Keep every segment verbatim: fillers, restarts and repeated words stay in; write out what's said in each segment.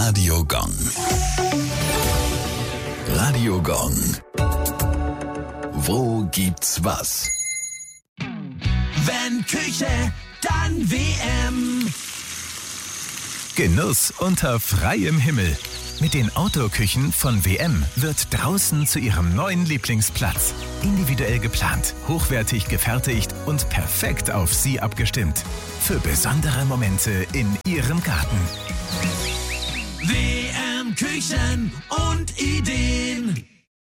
Radio Gong. Radio Gong. Wo gibt's was? Wenn Küche, dann W M. Genuss unter freiem Himmel. Mit den Outdoor-Küchen von W M wird draußen zu Ihrem neuen Lieblingsplatz. Individuell geplant, hochwertig gefertigt und perfekt auf Sie abgestimmt. Für besondere Momente in Ihrem Garten. W M Küchen und Ideen.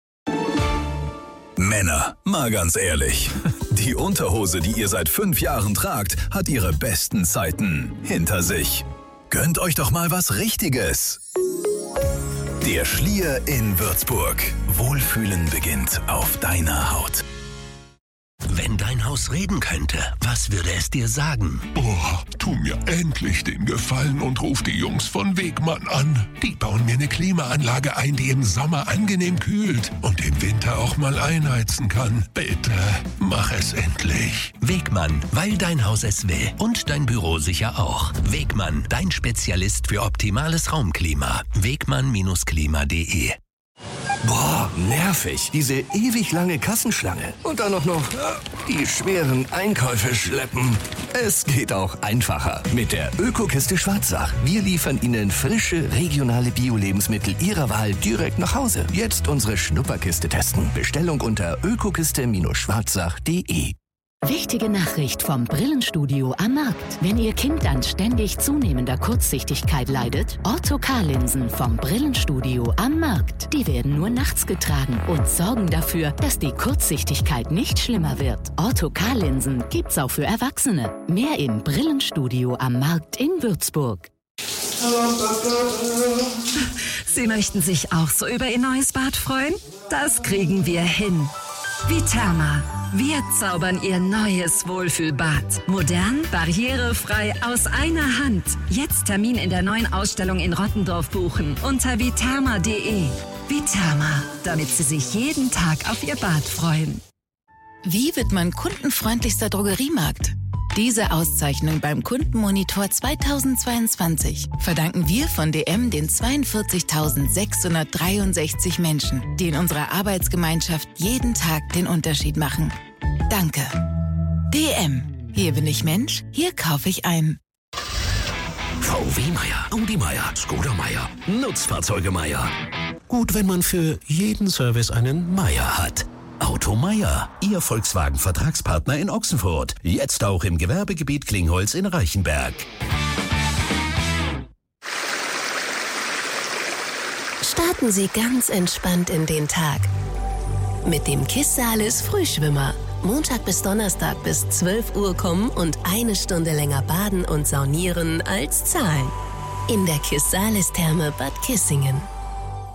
Männer, mal ganz ehrlich. Die Unterhose, die ihr seit fünf Jahren tragt, hat ihre besten Zeiten hinter sich. Gönnt euch doch mal was Richtiges. Der Schlier in Würzburg. Wohlfühlen beginnt auf deiner Haut. Wenn dein Haus reden könnte, was würde es dir sagen? Oh, tu mir endlich den Gefallen und ruf die Jungs von Wegmann an. Die bauen mir eine Klimaanlage ein, die im Sommer angenehm kühlt und im Winter auch mal einheizen kann. Bitte, mach es endlich. Wegmann, weil dein Haus es will und dein Büro sicher auch. Wegmann, dein Spezialist für optimales Raumklima. Wegmann Klima punkt de. Boah, nervig. Diese ewig lange Kassenschlange. Und dann noch noch die schweren Einkäufe schleppen. Es geht auch einfacher. Mit der Ökokiste Schwarzach. Wir liefern Ihnen frische, regionale Bio-Lebensmittel Ihrer Wahl direkt nach Hause. Jetzt unsere Schnupperkiste testen. Bestellung unter ökokiste Schwarzach punkt de. Wichtige Nachricht vom Brillenstudio am Markt. Wenn Ihr Kind an ständig zunehmender Kurzsichtigkeit leidet, Ortho-K-Linsen vom Brillenstudio am Markt. Die werden nur nachts getragen und sorgen dafür, dass die Kurzsichtigkeit nicht schlimmer wird. Ortho-K-Linsen gibt's auch für Erwachsene. Mehr im Brillenstudio am Markt in Würzburg. Sie möchten sich auch so über Ihr neues Bad freuen? Das kriegen wir hin. Viterma. Wir zaubern Ihr neues Wohlfühlbad. Modern, barrierefrei, aus einer Hand. Jetzt Termin in der neuen Ausstellung in Rottendorf buchen unter viterma punkt de. Viterma, damit Sie sich jeden Tag auf Ihr Bad freuen. Wie wird man kundenfreundlichster Drogeriemarkt? Diese Auszeichnung beim Kundenmonitor zweitausendzweiundzwanzig verdanken wir von D M den zweiundvierzigtausendsechshundertdreiundsechzig Menschen, die in unserer Arbeitsgemeinschaft jeden Tag den Unterschied machen. Danke. D M. Hier bin ich Mensch, hier kaufe ich ein. V W Meier, Audi Meier, Skoda Meier, Nutzfahrzeuge Meier. Gut, wenn man für jeden Service einen Meier hat. Auto Meier, Ihr Volkswagen-Vertragspartner in Ochsenfurt. Jetzt auch im Gewerbegebiet Klingholz in Reichenberg. Starten Sie ganz entspannt in den Tag. Mit dem Kissalis Frühschwimmer. Montag bis Donnerstag bis zwölf Uhr kommen und eine Stunde länger baden und saunieren als zahlen. In der Kissalis Therme Bad Kissingen.